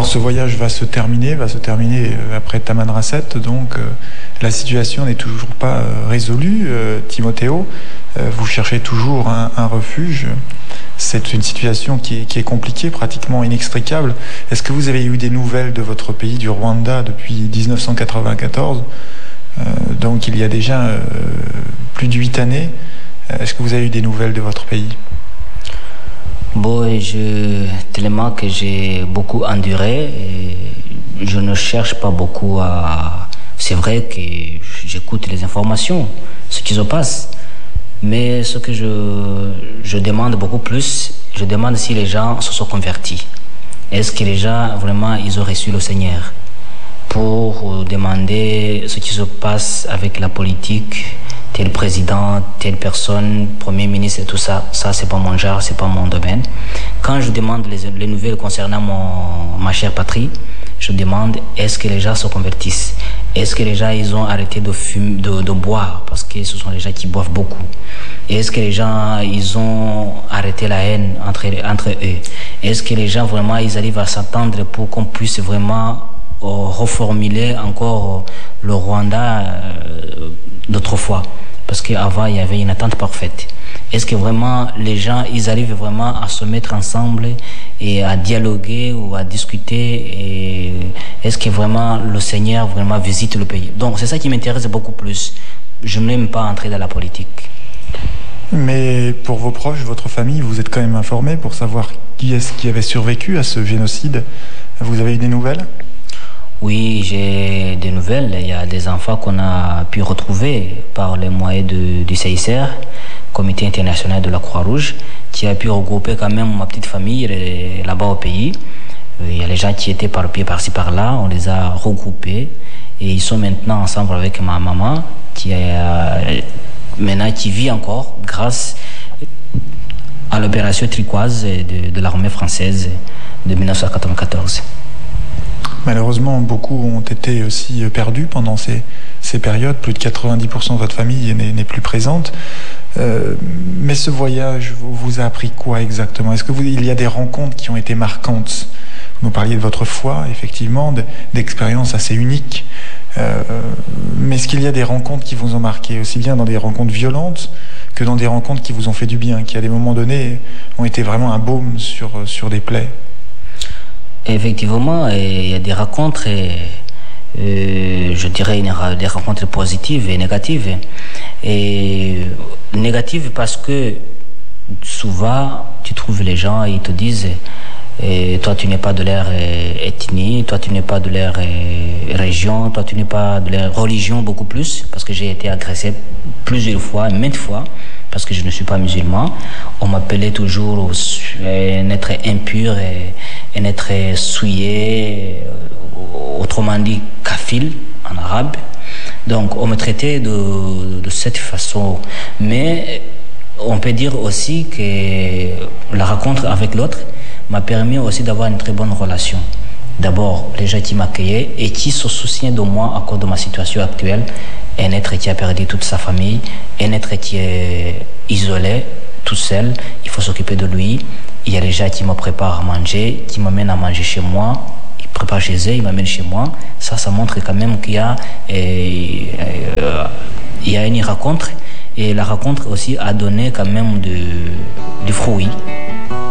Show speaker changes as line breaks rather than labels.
ce voyage va se terminer après Tamanrasset, donc la situation n'est toujours pas résolue. Timothéo, vous cherchez toujours un refuge. C'est une situation qui est compliquée, pratiquement inextricable. Est-ce que vous avez eu des nouvelles de votre pays, du Rwanda, depuis 1994 ? Donc il y a déjà plus de 8 années. Est-ce que vous avez eu des nouvelles de votre pays ?
Bon, tellement que j'ai beaucoup enduré et je ne cherche pas beaucoup à... C'est vrai que j'écoute les informations, ce qui se passe. Mais ce que je demande beaucoup plus, je demande si les gens se sont convertis. Est-ce que les gens, vraiment, ils ont reçu le Seigneur? Pour demander ce qui se passe avec la politique, tel président, telle personne, premier ministre et tout ça, c'est pas mon genre, c'est pas mon domaine. Quand je demande les nouvelles concernant ma chère patrie, je demande est-ce que les gens se convertissent? Est-ce que les gens ils ont arrêté de fumer, de boire parce que ce sont les gens qui boivent beaucoup? Est-ce que les gens ils ont arrêté la haine entre eux? Est-ce que les gens vraiment ils arrivent à s'entendre pour qu'on puisse vraiment reformuler encore le Rwanda d'autrefois? Parce qu'avant, il y avait une attente parfaite. Est-ce que vraiment les gens, ils arrivent vraiment à se mettre ensemble et à dialoguer ou à discuter? Et est-ce que vraiment le Seigneur vraiment visite le pays? Donc, c'est ça qui m'intéresse beaucoup plus. Je n'aime pas entrer dans la politique.
Mais pour vos proches, votre famille, vous êtes quand même informés pour savoir qui est-ce qui avait survécu à ce génocide. Vous avez eu des nouvelles ?
Oui, j'ai des nouvelles. Il y a des enfants qu'on a pu retrouver par les moyens du CICR, Comité international de la Croix-Rouge, qui a pu regrouper quand même ma petite famille là-bas au pays. Il y a les gens qui étaient éparpillés par-ci par-là, on les a regroupés et ils sont maintenant ensemble avec ma maman qui vit encore grâce à l'opération Turquoise de l'armée française de 1994.
Malheureusement, beaucoup ont été aussi perdus pendant ces périodes. Plus de 90% de votre famille n'est plus présente. Mais ce voyage vous a appris quoi exactement? Est-ce qu'il y a des rencontres qui ont été marquantes? Vous parliez de votre foi, effectivement, d'expériences assez uniques. Mais est-ce qu'il y a des rencontres qui vous ont marqué, aussi bien dans des rencontres violentes que dans des rencontres qui vous ont fait du bien, qui à des moments donnés ont été vraiment un baume sur des plaies?
Effectivement, il y a des rencontres, je dirais des rencontres positives et négatives. Et négatives parce que souvent, tu trouves les gens et ils te disent toi tu n'es pas de leur ethnie, toi tu n'es pas de leur région, toi tu n'es pas de leur religion beaucoup plus, parce que j'ai été agressé plusieurs fois, maintes fois, parce que je ne suis pas musulman. On m'appelait toujours un être impur et un être souillé, autrement dit kafil en arabe. Donc on me traitait de cette façon. Mais on peut dire aussi que la rencontre avec l'autre m'a permis aussi d'avoir une très bonne relation. D'abord, les gens qui m'accueillaient et qui se souciaient de moi à cause de ma situation actuelle. Un être qui a perdu toute sa famille, un être qui est isolé, tout seul, il faut s'occuper de lui. Il y a les gens qui me préparent à manger, qui m'amènent à manger chez moi. Ils préparent chez eux, ils m'amènent chez moi. Ça montre quand même qu'il y a une rencontre. Et la rencontre aussi a donné quand même du fruit.